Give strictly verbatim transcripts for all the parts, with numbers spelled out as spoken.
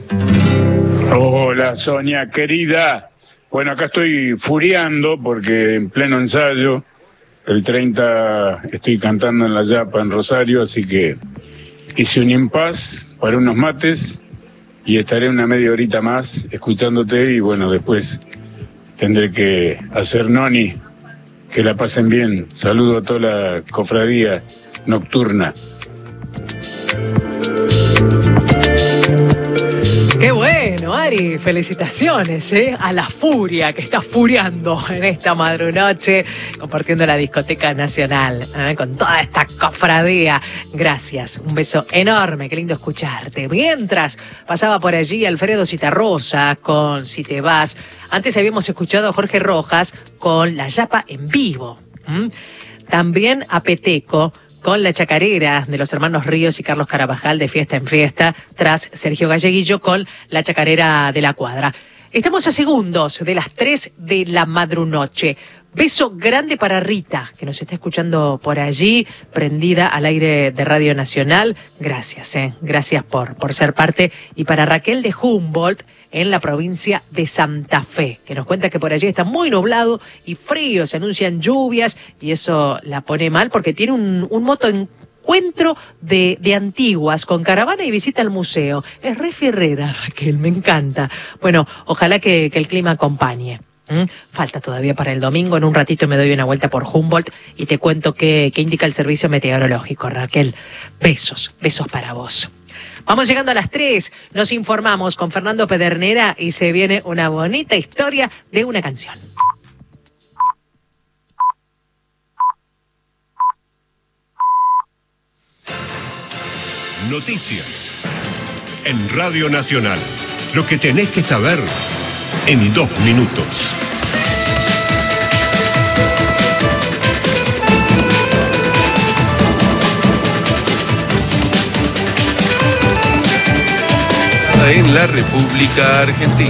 Hola Sonia, querida. Bueno, acá estoy furiando porque en pleno ensayo, el treinta estoy cantando en La Yapa, en Rosario, así que hice un impas para unos mates y estaré una media horita más escuchándote y bueno, después tendré que hacer noni. Que la pasen bien. Saludo a toda la cofradía nocturna. Qué bueno, Ari, felicitaciones ¿eh? a la furia que está furiando en esta madrunoche, compartiendo la discoteca nacional ¿eh? con toda esta cofradía. Gracias, un beso enorme, qué lindo escucharte. Mientras pasaba por allí Alfredo Citarrosa con Si Te Vas, antes habíamos escuchado a Jorge Rojas con La Yapa en vivo. ¿Mm? También a Peteco con La Chacarera de los hermanos Ríos y Carlos Carabajal de Fiesta en Fiesta, tras Sergio Galleguillo con La Chacarera de la Cuadra. Estamos a segundos de las tres de la madrunoche. Beso grande para Rita, que nos está escuchando por allí, prendida al aire de Radio Nacional. Gracias, eh. Gracias por, por ser parte. Y para Raquel de Humboldt, en la provincia de Santa Fe, que nos cuenta que por allí está muy nublado y frío, se anuncian lluvias, y eso la pone mal porque tiene un, un moto encuentro de, de antiguas con caravana y visita al museo. Es re fierrera, Raquel, me encanta. Bueno, ojalá que, que el clima acompañe. ¿Mm? Falta todavía para el domingo, en un ratito me doy una vuelta por Humboldt y te cuento qué, qué indica el servicio meteorológico, Raquel. Besos, besos para vos. Vamos llegando a las tres, nos informamos con Fernando Pedernera y se viene una bonita historia de una canción. Noticias en Radio Nacional. Lo que tenés que saber en dos minutos. En la República Argentina.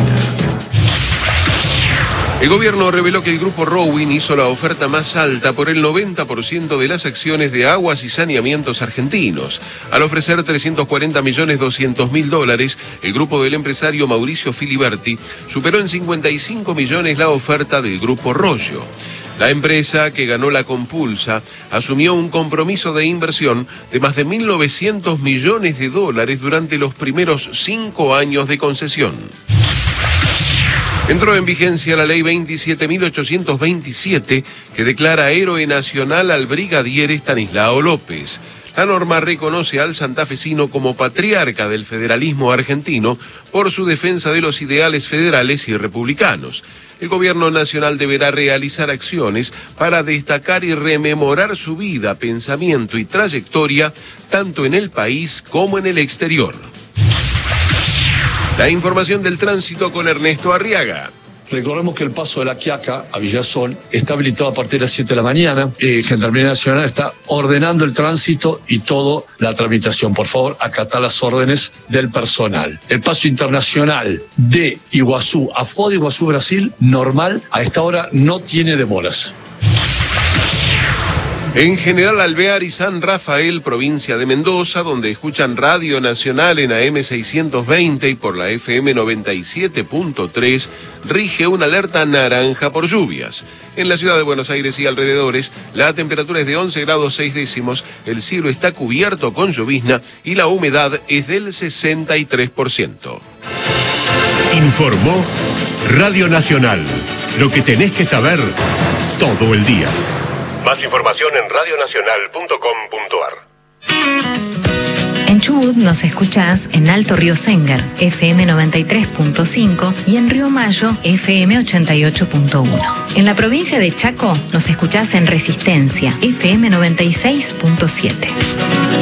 El gobierno reveló que el grupo Rowin hizo la oferta más alta por el noventa por ciento de las acciones de Aguas y Saneamientos Argentinos. Al ofrecer trescientos cuarenta millones doscientos mil dólares, el grupo del empresario Mauricio Filiberti superó en cincuenta y cinco millones la oferta del grupo Rollo. La empresa, que ganó la compulsa, asumió un compromiso de inversión de más de mil novecientos millones de dólares durante los primeros cinco años de concesión. Entró en vigencia la ley veintisiete mil ochocientos veintisiete, que declara héroe nacional al brigadier Estanislao López. La norma reconoce al santafesino como patriarca del federalismo argentino por su defensa de los ideales federales y republicanos. El gobierno nacional deberá realizar acciones para destacar y rememorar su vida, pensamiento y trayectoria, tanto en el país como en el exterior. La información del tránsito con Ernesto Arriaga. Recordemos que el paso de La Quiaca a Villazón está habilitado a partir de las siete de la mañana. Eh, Gendarmería Nacional está ordenando el tránsito y toda la tramitación. Por favor, acatar las órdenes del personal. El paso internacional de Iguazú a Foz de Iguazú, Brasil, normal, a esta hora no tiene demoras. En General Alvear y San Rafael, provincia de Mendoza, donde escuchan Radio Nacional en A M seiscientos veinte y por la F M noventa y siete punto tres, rige una alerta naranja por lluvias. En la ciudad de Buenos Aires y alrededores, la temperatura es de once grados seis décimos, el cielo está cubierto con llovizna y la humedad es del sesenta y tres por ciento. Informó Radio Nacional. Lo que tenés que saber todo el día. Más información en radio nacional punto com punto ar. En Chubut nos escuchás en Alto Río Sengar, F M noventa y tres punto cinco, y en Río Mayo, F M ochenta y ocho punto uno. En la provincia de Chaco nos escuchás en Resistencia, F M noventa y seis punto siete.